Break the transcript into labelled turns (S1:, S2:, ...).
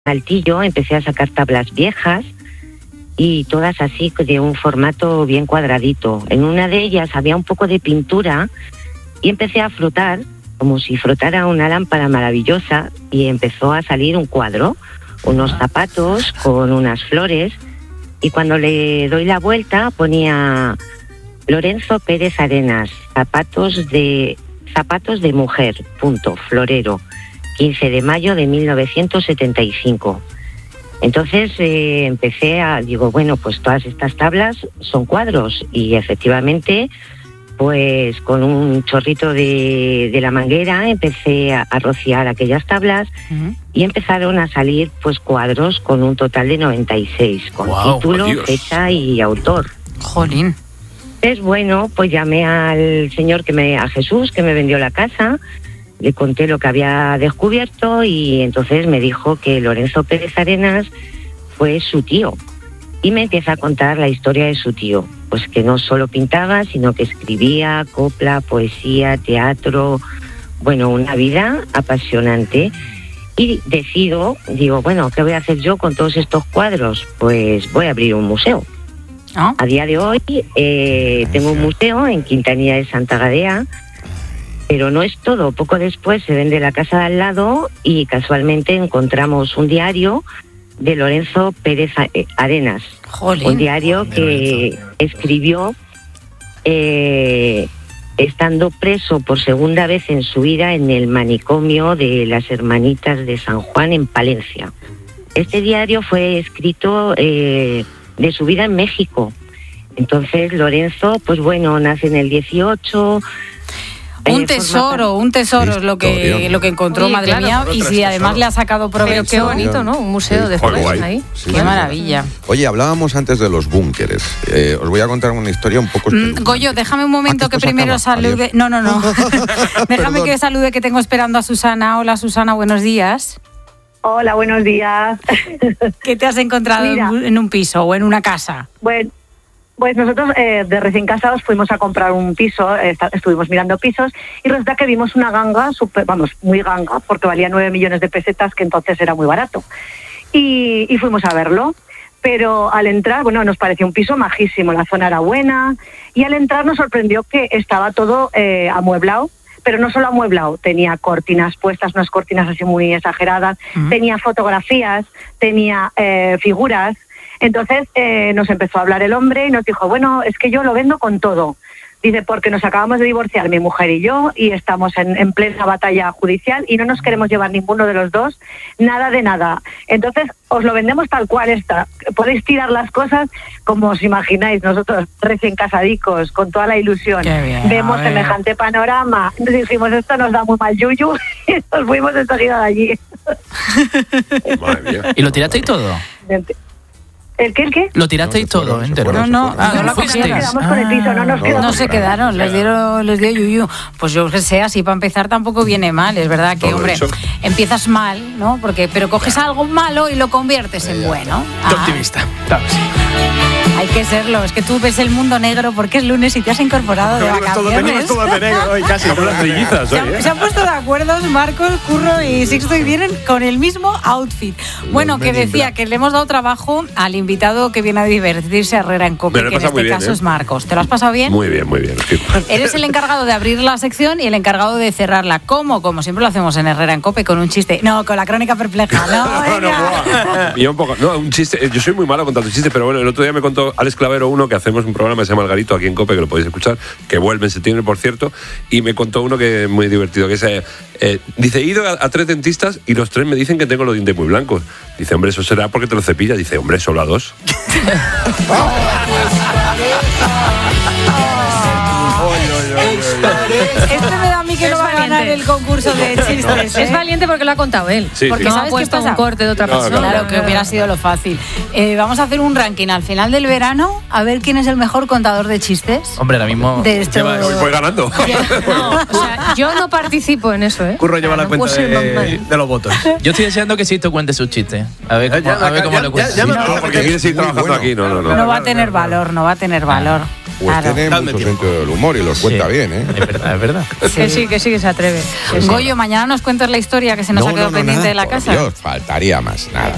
S1: altillo empecé a sacar tablas viejas y todas así de un formato bien cuadradito. En una de ellas había un poco de pintura y empecé a frotar como si frotara una lámpara maravillosa y empezó a salir un cuadro, unos zapatos con unas flores, y cuando le doy la vuelta ponía Lorenzo Pérez Arenas, zapatos de mujer, punto, florero, 15 de mayo de 1975. Entonces digo, bueno, pues todas estas tablas son cuadros, y efectivamente, pues con un chorrito de la manguera empecé a rociar aquellas tablas y empezaron a salir pues cuadros con un total de 96, con título, fecha y autor.
S2: Jolín.
S1: Es bueno, pues llamé al señor a Jesús, que me vendió la casa, le conté lo que había descubierto y entonces me dijo que Lorenzo Pérez Arenas fue su tío. Y me empieza a contar la historia de su tío, pues que no solo pintaba, sino que escribía copla, poesía, teatro, bueno, una vida apasionante. Y digo, bueno, ¿qué voy a hacer yo con todos estos cuadros? Pues voy a abrir un museo. A día de hoy tengo un museo en Quintanilla de Santa Gadea, pero no es todo. Poco después se vende la casa de al lado y casualmente encontramos un diario de Lorenzo Pérez Arenas.
S2: Jolín.
S1: Un diario que escribió estando preso por segunda vez en su vida en el manicomio de las Hermanitas de San Juan en Palencia. Este diario fue escrito de su vida en México. Entonces Lorenzo, pues bueno, nace en el 18...
S2: Un tesoro es lo que encontró,
S3: Oye,
S2: madre mía, y si además le ha sacado provecho.
S3: Pero qué bonito, ¿no? Un museo de flores ahí.
S4: Sí,
S2: Qué maravilla.
S4: Oye, hablábamos antes de los búnkeres. Os voy a contar una historia un poco espeluznante.
S2: Goyo, déjame un momento que primero salude. No. Déjame que salude, que tengo esperando a Susana. Hola, Susana, buenos días.
S5: Hola, buenos días.
S2: ¿Qué te has encontrado en un piso o en una casa?
S5: Bueno, pues nosotros de recién casados fuimos a comprar un piso, estuvimos mirando pisos y resulta que vimos una ganga, muy ganga, porque valía 9 millones de pesetas, que entonces era muy barato. Y fuimos a verlo, pero al entrar, bueno, nos pareció un piso majísimo, la zona era buena, y al entrar nos sorprendió que estaba todo amueblado, pero no solo amueblado, tenía cortinas puestas, unas cortinas así muy exageradas, tenía fotografías, tenía figuras. Entonces nos empezó a hablar el hombre y nos dijo, bueno, es que yo lo vendo con todo. Dice, porque nos acabamos de divorciar mi mujer y yo y estamos en plena batalla judicial y no nos queremos llevar ninguno de los dos, nada de nada. Entonces os lo vendemos tal cual está. Podéis tirar las cosas como os imagináis, nosotros recién casadicos, con toda la ilusión. Vemos semejante panorama, nos dijimos, esto nos da muy mal yuyu y nos fuimos enseguida de allí.
S6: Madre mía.
S7: ¿Y lo tirasteis todo?
S5: ¿El qué?
S7: Lo tirasteis todo entero.
S2: No lo cogisteis.
S5: Nos quedamos con el piso,
S2: No se quedaron, les dio yuyu. Pues yo que sé, así para empezar tampoco viene mal, es verdad que, hombre, empiezas mal, ¿no? Pero coges algo malo y lo conviertes en bueno.
S7: Qué optimista. Claro, sí.
S2: Hay que serlo, es que tú ves el mundo negro porque es lunes y te has incorporado de vacaciones.
S6: Todo de negro hoy, casi. Como las trillizas hoy,
S2: Se han puesto de acuerdo Marcos, Curro y Sixto y vienen con el mismo outfit. Bueno, que decía que le hemos dado trabajo al invitado que viene a divertirse a Herrera en Cope, que en este caso es Marcos. ¿Te lo has pasado bien?
S6: Muy bien, muy bien.
S2: Eres el encargado de abrir la sección y el encargado de cerrarla. ¿Cómo? Como siempre lo hacemos en Herrera en Cope, con un chiste. No, con la crónica perpleja.
S6: No, un chiste. Yo soy muy malo contando chistes, pero bueno, el otro día me contó Alex Clavero uno, que hacemos un programa que se llama El Garito aquí en Cope, que lo podéis escuchar, que vuelve en septiembre, por cierto, y me contó uno que es muy divertido, que es, dice, he ido a 3 dentistas y los 3 me dicen que tengo los dientes muy blancos. Dice, hombre, eso será porque te lo cepillas. Dice, hombre, solo a 2.
S2: Este me da a mí que no va a ganar el concurso de chistes.
S3: Es valiente porque lo ha contado él.
S6: Sí,
S2: porque
S6: sí.
S2: ¿sabes
S3: ha puesto
S2: qué pasa?
S3: un corte de otra persona.
S2: Claro, que hubiera sido lo fácil. Vamos a hacer un ranking al final del verano, a ver quién es el mejor contador de chistes.
S7: Hombre, ahora mismo
S2: De esto.
S6: Voy ganando.
S3: No, o sea, yo no participo en eso, ¿eh?
S8: Curro lleva la
S3: No
S8: cuenta
S3: puedo ser
S8: de los votos.
S7: Yo estoy deseando que Sisto cuente sus chistes. A ver cómo lo cuenta.
S6: No, porque quieres ir trabajando aquí.
S2: No va a tener valor, no va a tener valor.
S4: Pues tiene mucho sentido del humor y lo cuenta bien, ¿eh?
S7: Es verdad.
S3: Sí. Que se atreve.
S2: Goyo, mañana nos cuentas la historia que se nos ha quedado pendiente de la casa.
S4: Dios, faltaría más, nada.